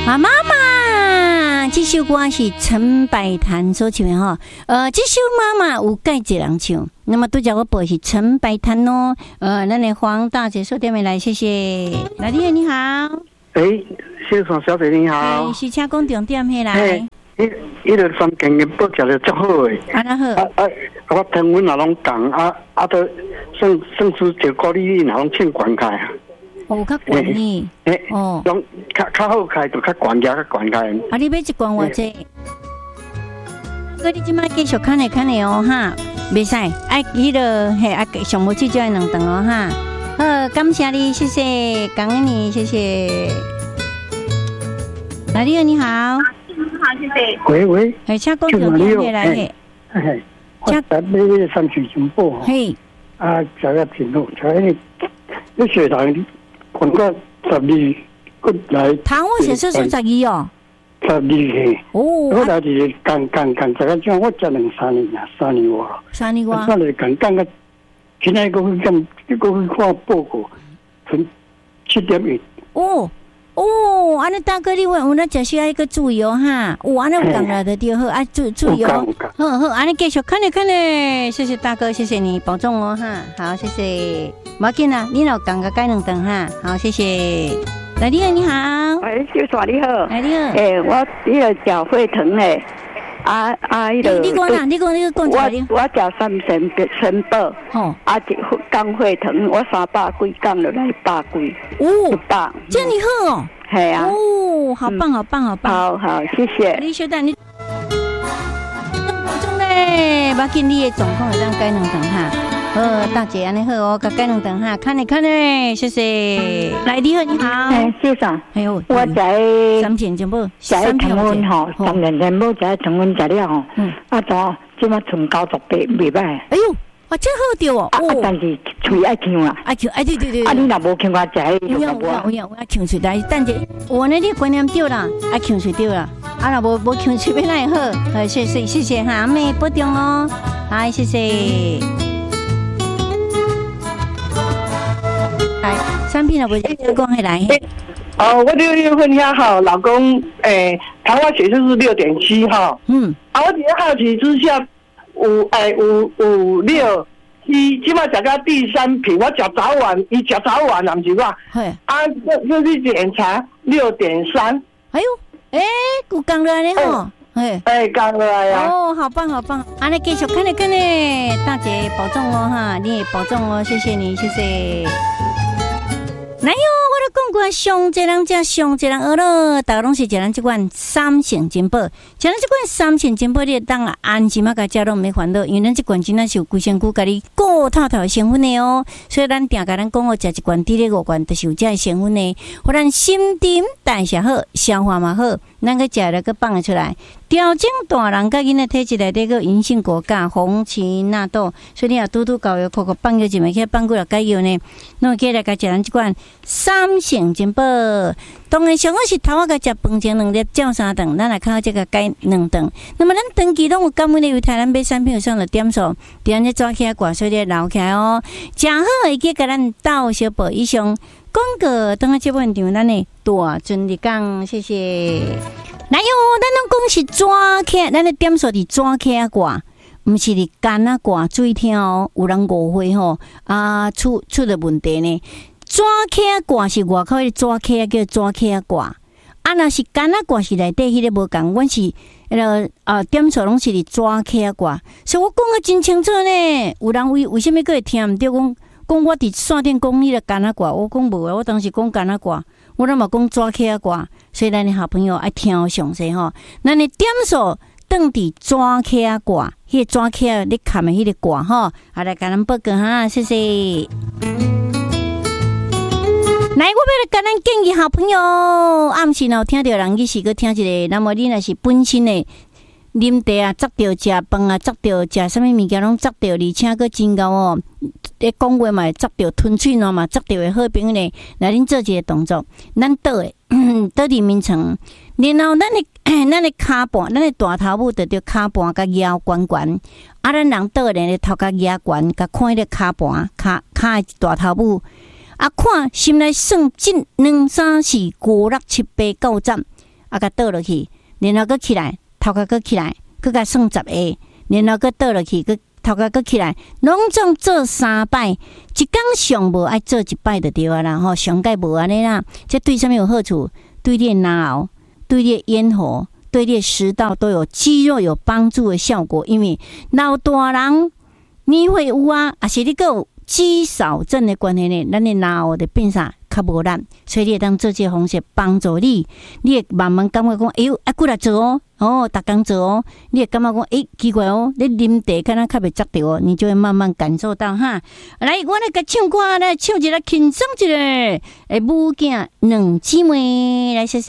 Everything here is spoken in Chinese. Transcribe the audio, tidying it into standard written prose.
妈妈，这首歌是陈百潭所唱的哈。这首妈妈有介一人唱，那么对角我播是陈百潭哦。咱的黄大姐说电话来，谢谢。来电你好， 先生小姐你好， 是请讲重点迄来。 伊个三间嘅报食得足好诶， 那好。 我听阮也拢讲都算是一个你也拢欠管开啊。 哦，较悬呢。 拢较好开，就较悬价，较悬开。 你要一罐偌济？你即摆继续看的哦哈，袂使迄个上无去就要两顿哦哈。好，感谢你，谢谢，感恩你，谢谢。来，你好。 好，谢谢。 喂， 请讲重点来嘅。 我在那三水金宝。 嘿。 食个挺好，食那血糖混个12过来。 糖我血色素12哦。 12嘿。我来是刚这个种，我食2-3年呀，3年外。3年外。我来刚个，今天个看报告，从7.1。 安尼大哥，你有那食需要一个注意哦哈。安尼有讲了的就好，注意哦。好，安尼继续看咧，谢谢大哥，谢谢你保重哦哈。好，谢谢。无要紧啊，你若讲个改两顿哈。好，谢谢。来，你好。 小帅你好。 你好。 我这个脚会疼诶。 你讲啦，你讲我食3宝，肝会疼，我300几天就来100几。100， 这样你好哦。 系啊。 好棒。 好，谢谢。 你小蛋，你保重嘞，把紧你的状况会当改两顿哈。大姐安尼好哦，改两顿哈，看咧，谢谢。来，你好。 先生，我在 3片全部 3片温吼，3年前冇在常温食了吼，即马剩98袂歹。 哎呦，真好着哦。 但是嘴爱呛啦， 对。 你若无呛我食， 有呛嘴来，但是我那里观念对啦，呛嘴对啦，若无呛嘴要哪会好？谢谢哈，妹保重哦，好，谢谢。来，3片了，不讲起来。 我6月份遐好，老公糖化血色是6.7哈。我只好奇之下5、6、7，即摆食到第3瓶，我食早晚，伊食早晚啊，毋是我。这去检查6.3。 哎呦，有降落来咧吼。 降落来呀。 好棒。安尼继续看咧，大姐保重哦哈，你也保重哦，谢谢你，谢谢。来哟，我都讲过，上济人食，上济人学咯，大家拢是食咱这款3成金宝，食咱这款3成金宝，你当啊安心啊，甲食拢没烦恼，因为咱这款真正是有规身躯，甲你顾透透成分的哦。所以咱定甲咱讲哦，食一罐滴咧5罐，就是有这个成分的，互咱心肠代谢好，消化嘛好，咱个食了个放得出来。调整大人甲囡仔体质内底个银杏果苷、红荠纳豆，所以你若拄搞药，口放药一枚去放过来解药呢，那起来甲食咱这款3成金宝。当然上好是头仔甲食饭前2粒，照3顿，咱来靠这个解2顿。那么咱长期拢有感染的，为台湾买产品上的点数，伫安尼抓起来挂，所以留起来哦。食好会记甲咱斗小宝以上广告，等下节目现场咱的大尊的讲，谢谢。来哟，咱拢讲是抓起，咱的点数伫抓起啊挂，毋是伫干啊挂水听哦。有人误会吼出了问题呢。抓起啊挂是外口的抓起啊，叫抓起啊挂。若是干啊挂是内底迄个无共，阮是点数拢是伫抓起啊挂。所以我讲个真清楚呢。有人为什么佫会听毋对？讲我伫线顶讲你个干啊挂，我讲无啊，我当时讲干啊挂。我那么讲抓起啊挂，所以咱的好朋友爱听详细吼。咱的点数当伫抓起啊挂，迄个抓起啊你看的迄个挂吼，来甲咱报告哈，谢谢。来，我要来甲咱建议好朋友，暗时有听到人伊是个听一个，那么你若是本身的啉茶啊，执着食饭啊，执着食啥物物件拢执着，而且佫真够哦。咧讲话嘛，执着吞喙暖嘛，执着的好朋友呢，来恁做一个动作，咱倒伫面床，然后咱的骹盘，咱的大头部就着骹盘甲腰悬悬，咱人倒咧头甲腰悬，甲看迄个骹盘、骹的大头部，看心内算1、2、3、4、5、6、7、8、9、10。 啊，甲倒落去，然后搁起来，头壳搁起来，搁甲算10下，然后搁倒落去，搁头壳搁起来，拢总做3摆，一工上无爱做1摆就对啊啦吼，上盖无安尼啦。这对什么有好处？对你的脑、对你的咽喉、对你的食道都有肌肉有帮助的效果。因为老大人你会有啊，还是你有肌少症的关系呢，咱的脑就变啥较无力，所以你会当做这个方式帮助你，你会慢慢感觉讲，哎呦，啊，过来做哦，逐工做哦，你会感觉讲，奇怪哦，你啉茶可能较袂执着哦，你就会慢慢感受到哈。来，我来甲唱歌，来唱一个轻松一个，母囝2姊妹，来谢谢。